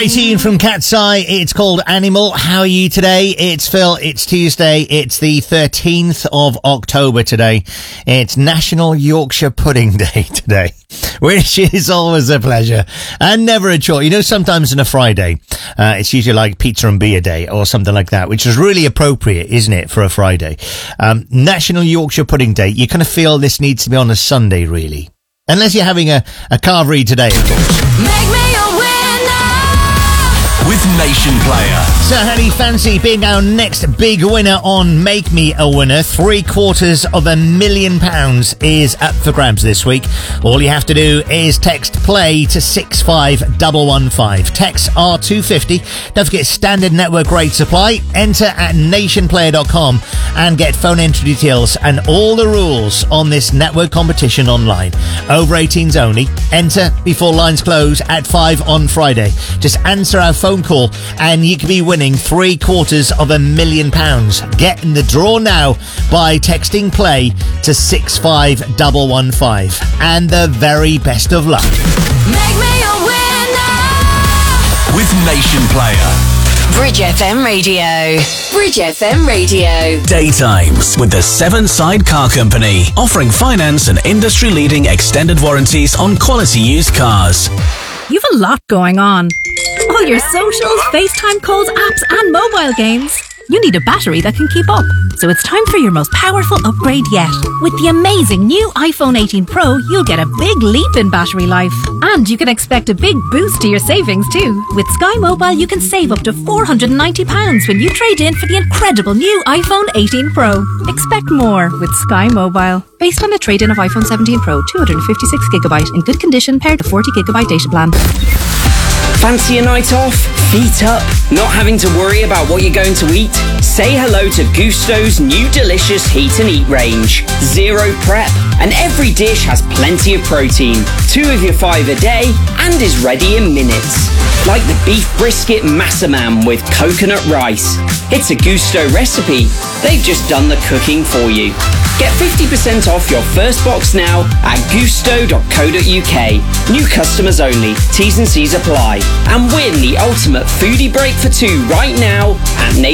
18 from Cat's Eye. It's called Animal. How are you today? It's Phil. It's Tuesday. It's the 13th of October today. It's National Yorkshire Pudding Day today, which is always a pleasure and never a chore. You know, sometimes on a Friday, it's usually like pizza and beer day or something like that, which is really appropriate, isn't it, for a Friday? National Yorkshire Pudding Day. You kind of feel this needs to be on a Sunday, really. Unless you're having a carvery today, of course. Make me a winner with Nation Player. So how do you fancy being our next big winner on Make Me a Winner? £750,000 is up for grabs this week. All you have to do is text play to 65115. Text R250. Don't forget standard network rate supply. Enter at nationplayer.com and get phone entry details and all the rules on this network competition online. Over 18s only. Enter before lines close at 5 on Friday. Just answer our phone call and you could be winning £750,000. Get in the draw now by texting play to 65115. And the very best of luck. Make me a winner with Nation Player. Bridge FM Radio. Bridge FM Radio. Daytimes with the Seven Side Car Company, offering finance and industry-leading extended warranties on quality used cars. You've a lot going on. All your socials, FaceTime calls, apps and mobile games. You need a battery that can keep up. So it's time for your most powerful upgrade yet. With the amazing new iPhone 18 Pro, you'll get a big leap in battery life. And you can expect a big boost to your savings too. With Sky Mobile, you can save up to £490 when you trade in for the incredible new iPhone 18 Pro. Expect more with Sky Mobile. Based on a trade-in of iPhone 17 Pro, 256GB in good condition, paired to 40GB data plan. Fancy a night off? Feet up? Not having to worry about what you're going to eat? Say hello to Gusto's new delicious Heat and Eat range. Zero prep, and every dish has plenty of protein. 2 of your 5 a day, and is ready in minutes. Like the beef brisket massaman with coconut rice. It's a Gusto recipe. They've just done the cooking for you. Get 50% off your first box now at gusto.co.uk. New customers only. T's and C's apply. And win the ultimate foodie break for 2 right now at